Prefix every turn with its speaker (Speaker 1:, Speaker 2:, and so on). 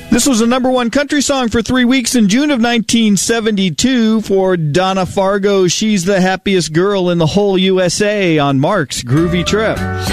Speaker 1: This was a number one country song for 3 weeks in June of 1972 for Donna Fargo. She's the happiest girl in the whole USA on Mark's Groovy Trip.